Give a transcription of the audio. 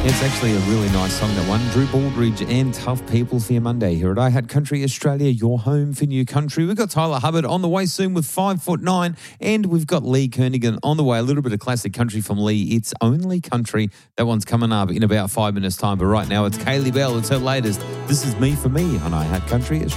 It's actually a really nice song, that one. Drew Baldridge and Tough People for your Monday here at I Had Country Australia, your home for new country. We've got Tyler Hubbard on the way soon with 5'9", and we've got Lee Kernaghan on the way. A little bit of classic country from Lee. It's Only Country. That one's coming up in about 5 minutes' time. But right now, it's Kaylee Bell. It's her latest. This is Me for Me on I Had Country Australia.